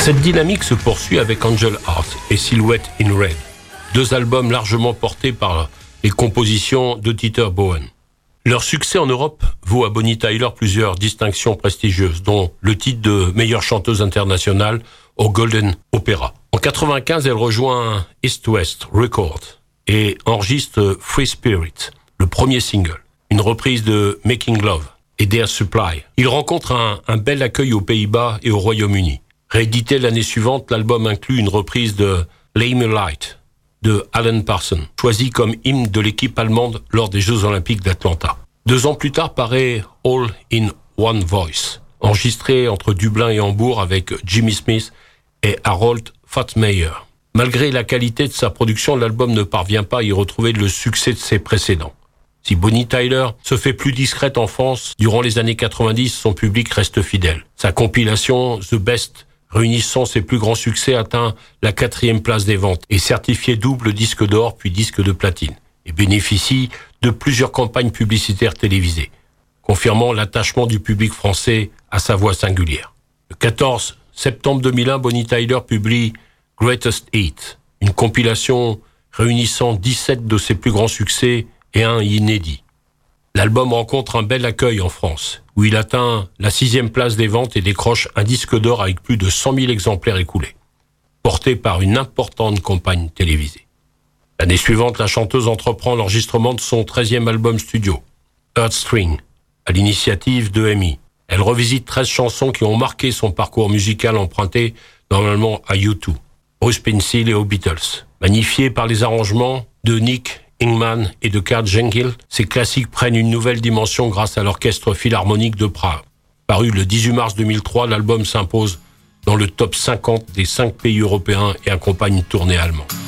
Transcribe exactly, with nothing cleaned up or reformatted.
Cette dynamique se poursuit avec Angel Heart et Silhouette in Red, deux albums largement portés par les compositions de Dieter Bohlen. Leur succès en Europe vaut à Bonnie Tyler plusieurs distinctions prestigieuses, dont le titre de meilleure chanteuse internationale au Golden Opera. En quatre-vingt-quinze, elle rejoint East West Records et enregistre Free Spirit, le premier single, une reprise de Making Love et Air Supply. Il rencontre un, un bel accueil aux Pays-Bas et au Royaume-Uni. Réédité l'année suivante, l'album inclut une reprise de Lay Me Light de Alan Parsons, choisi comme hymne de l'équipe allemande lors des Jeux Olympiques d'Atlanta. Deux ans plus tard paraît All in One Voice, enregistré entre Dublin et Hambourg avec Jimmy Smith et Harold Faltermeyer. Malgré la qualité de sa production, l'album ne parvient pas à y retrouver le succès de ses précédents. Si Bonnie Tyler se fait plus discrète en France, durant les années quatre-vingt-dix, son public reste fidèle. Sa compilation The Best, réunissant ses plus grands succès, atteint la quatrième place des ventes et certifié double disque d'or puis disque de platine et bénéficie de plusieurs campagnes publicitaires télévisées, confirmant l'attachement du public français à sa voix singulière. Le quatorze septembre deux mille un, Bonnie Tyler publie Greatest Hits, une compilation réunissant dix-sept de ses plus grands succès et un inédit. L'album rencontre un bel accueil en France, où il atteint la sixième place des ventes et décroche un disque d'or avec plus de cent mille exemplaires écoulés, porté par une importante campagne télévisée. L'année suivante, la chanteuse entreprend l'enregistrement de son treizième album studio, Heartstring, à l'initiative de E M I. Elle revisite treize chansons qui ont marqué son parcours musical emprunté normalement à U deux, Bruce Springsteen et aux Beatles. Magnifiés par les arrangements de Nick Ingman et de Karl Jenkins, ces classiques prennent une nouvelle dimension grâce à l'Orchestre Philharmonique de Prague. Paru le dix-huit mars deux mille trois, l'album s'impose dans le top cinquante des cinq pays européens et accompagne une tournée allemande.